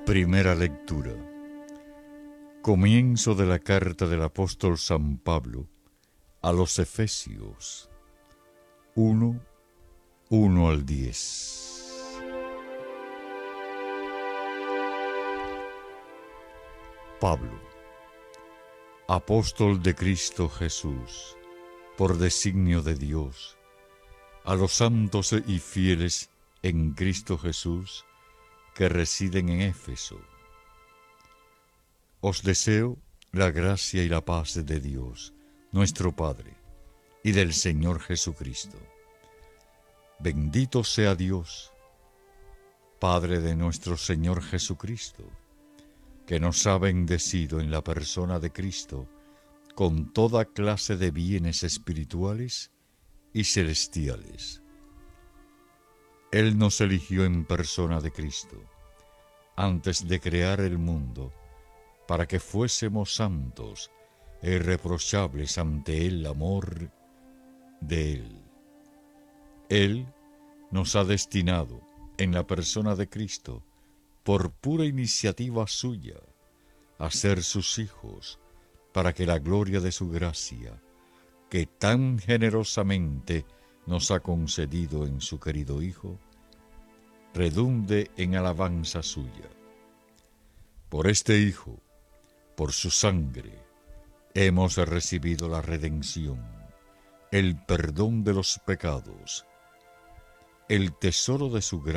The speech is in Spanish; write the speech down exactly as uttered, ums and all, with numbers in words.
Primera lectura. Comienzo de la carta del apóstol San Pablo a los Efesios uno, uno al diez. Pablo, apóstol de Cristo Jesús, por designio de Dios, a los santos y fieles en Cristo Jesús que residen en Éfeso. Os deseo la gracia y la paz de Dios, nuestro Padre, y del Señor Jesucristo. Bendito sea Dios, Padre de nuestro Señor Jesucristo, que nos ha bendecido en la persona de Cristo con toda clase de bienes espirituales y celestiales. Él nos eligió en persona de Cristo, antes de crear el mundo, para que fuésemos santos e irreprochables ante el amor de Él. Él nos ha destinado, en la persona de Cristo, por pura iniciativa suya, a ser sus hijos, para que la gloria de su gracia, que tan generosamente nos ha concedido en su querido Hijo, redunde en alabanza suya. Por este Hijo, por su sangre, hemos recibido la redención, el perdón de los pecados, el tesoro de su gracia,